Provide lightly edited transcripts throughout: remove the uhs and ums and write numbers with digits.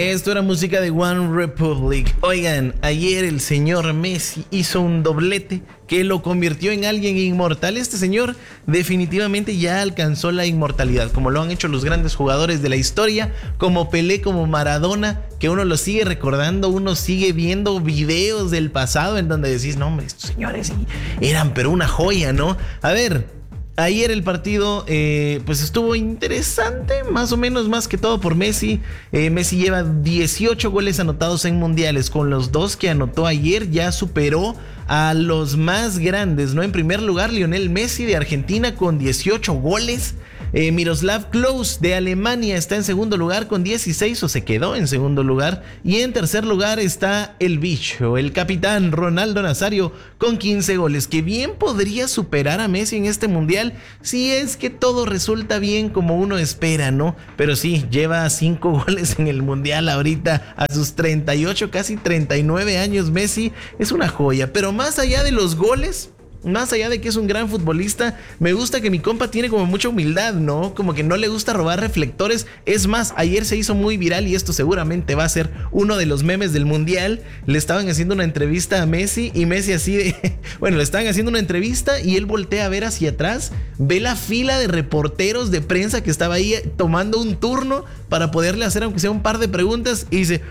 Esto era música de One Republic. Oigan, ayer el señor Messi hizo un doblete que lo convirtió en alguien inmortal. Este señor definitivamente ya alcanzó la inmortalidad, como lo han hecho los grandes jugadores de la historia, como Pelé, como Maradona, que uno lo sigue recordando, uno sigue viendo videos del pasado en donde decís, no hombre, estos señores sí eran pero una joya, ¿no? A ver, ayer el partido pues estuvo interesante, más o menos, más que todo por Messi. Messi lleva 18 goles anotados en mundiales. Con los 2 que anotó ayer ya superó a los más grandes, ¿no? En primer lugar, Lionel Messi de Argentina con 18 goles. Miroslav Klose de Alemania está en segundo lugar con 16, o se quedó en segundo lugar. Y en tercer lugar está el bicho, el capitán Ronaldo Nazario con 15 goles, que bien podría superar a Messi en este mundial si es que todo resulta bien como uno espera, ¿no? Pero sí, lleva 5 goles en el mundial ahorita a sus 38, casi 39 años. Messi es una joya, pero más allá de los goles, más allá de que es un gran futbolista, me gusta que mi compa tiene como mucha humildad, ¿no? Como que no le gusta robar reflectores. Es más, ayer se hizo muy viral y esto seguramente va a ser uno de los memes del mundial. Le estaban haciendo una entrevista a Messi y Messi así de... Bueno, le estaban haciendo una entrevista y él voltea a ver hacia atrás, ve la fila de reporteros de prensa que estaba ahí tomando un turno para poderle hacer aunque sea un par de preguntas y dice...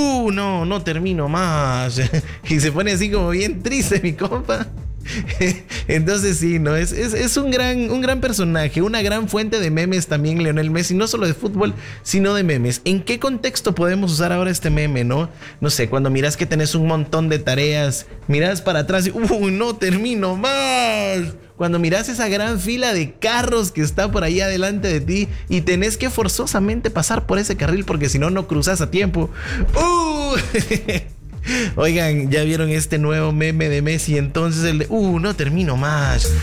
no termino más. Y se pone así como bien triste mi compa. Entonces sí, no es un gran personaje, una gran fuente de memes también Lionel Messi, no solo de fútbol, sino de memes. ¿En qué contexto podemos usar ahora este meme, no? No sé, cuando miras que tenés un montón de tareas, miras para atrás y no termino más. Cuando miras esa gran fila de carros que está por ahí adelante de ti y tenés que forzosamente pasar por ese carril porque si no, no cruzas a tiempo. Oigan, ¿ya vieron este nuevo meme de Messi? Entonces el de, no termino más.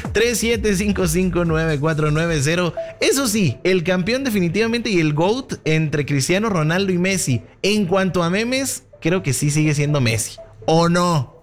37559490. Eso sí, el campeón definitivamente y el GOAT entre Cristiano Ronaldo y Messi. En cuanto a memes, creo que sí sigue siendo Messi. ¿O no?